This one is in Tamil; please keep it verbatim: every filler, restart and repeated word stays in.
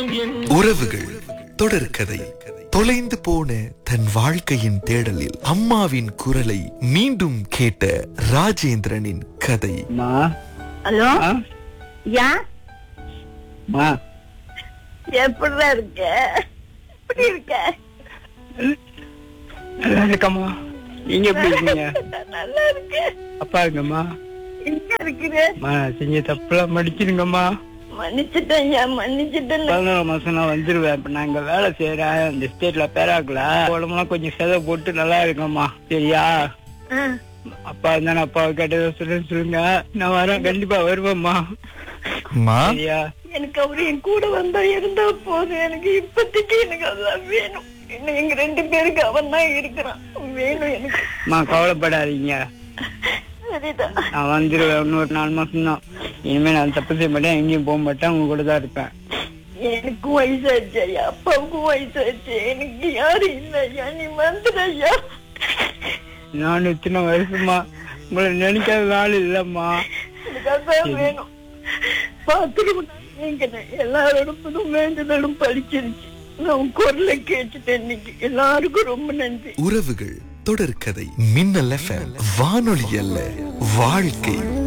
உறவுகள் தொடர்கதை. தொலைந்து போன தன் வாழ்க்கையின் தேடலில் அம்மாவின் குரலை மீண்டும் கேட்ட ராஜேந்திரனின் கதை. ஹலோ, யா மா எப்படிடா இருக்க? எப்படி இருக்க? நல்லா இருக்கம்மா. நீங்க எப்படி இருக்கீங்க? நல்லா இருக்கு. அப்பா இருக்கம்மா. எங்க இருக்கிற? மா செஞ்ச தப்புலாம் மன்னிச்சிருங்கம்மா. மன்னிச்சுட்டேன், மன்னிச்சுட்டேன். பதினோரு மாசம் நான் வந்துருவேன். இப்ப நான் இங்க வேலை செய்யறேன் இந்த ஸ்டேட்ல பேராக்கல. உடம்புலாம் கொஞ்சம் செதை போட்டு நல்லா இருக்கம்மா. சரியா? அப்பா இருந்தா அப்பாவை கேட்டதை சொல்ல சொல்லுங்க. நான் வரேன், கண்டிப்பா வருவேம்மா. சரியா? எனக்கு அவரு என் கூட வந்தா இருந்தா போதும். எனக்கு இப்பத்திக்கு எனக்கு அதான் வேணும். இன்னும் எங்க ரெண்டு பேருக்கு அவன் தான் இருக்கிறான். வேணும் எனக்கு. அம்மா கவலைப்படாதீங்க, சரிதான். நான் வந்துருவேன். இன்னொரு நாலு மாசம் தான். இனிமே நான் தப்பு செய்ய மாட்டேன், எங்கேயும் போக மாட்டேன், உங்க கூட தான் இருப்பேன். எனக்கும் வயசாச்சு ஐயா, அப்பாவுக்கும் வயசாச்சு. எனக்கு யாரும் இல்லை ஐயா, நீ வந்துடு ஐயா. நான் இத்தனை வருஷமா உங்களை நினைக்காத நாள் இல்லம்மா. எனக்கு அதான் வேணும். பாத்துருவோம். நீங்க எல்லாரோடும் வேண்டுதலும் பழிச்சிருச்சு. நான் குரலை கேட்டுட்டேன் இன்னைக்கு. எல்லாருக்கும் ரொம்ப நன்றி. உறவுகள் தொடர்கதை. மின்னல் எஃப்எம், வானொலி அல்ல வாழ்க்கை.